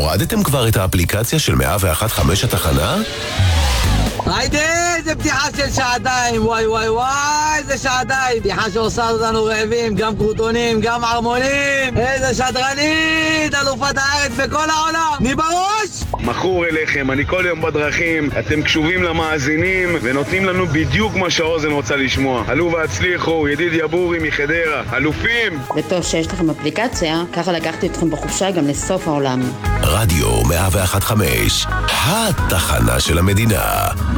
הורדתם כבר את האפליקציה של 101.5 התחנה? היידה, זה פתיחה של שעתיים, וואי וואי וואי, זה שעתיים. פתיחה שעושה אותנו רעבים, גם קרוטונים, גם ערמונים. איזה שדרנית, אלופת הארץ בכל העולם. מי בראש? מכור אליכם, אני כל יום בדרכים, אתם קשובים למאזינים ונותנים לנו בדיוק מה שהאוזן רוצה לשמוע. עלו והצליחו, ידיד יבורי מחדרה, אלופים. וטוב שיש לכם אפליקציה, ככה לקחתי אתכם בחופשה גם לסוף העולם. רדיו 101.5, התחנה של המדינה.